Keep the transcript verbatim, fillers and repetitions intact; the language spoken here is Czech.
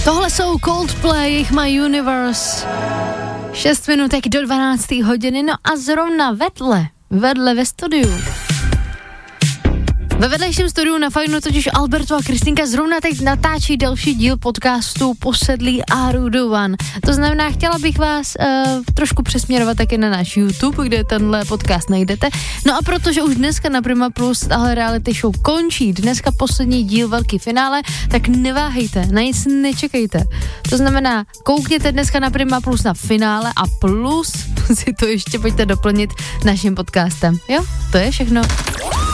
Tohle jsou Coldplay, jejich My Universe. Šest minutek do dvanácté hodiny, no a zrovna vedle, vedle ve studiu. Ve vedlejším studiu na Fajnu totiž Alberto a Kristýnka zrovna teď natáčí další díl podcastu Posedlí a Rudovan. To znamená, chtěla bych vás uh, trošku přesměrovat taky na náš YouTube, kde tenhle podcast najdete. No a protože už dneska na Prima Plus tahle reality show končí, dneska poslední díl, velký finále, tak neváhejte, na nic nečekejte. To znamená, koukněte dneska na Prima Plus na finále a plus si to ještě pojďte doplnit naším podcastem. Jo, to je všechno.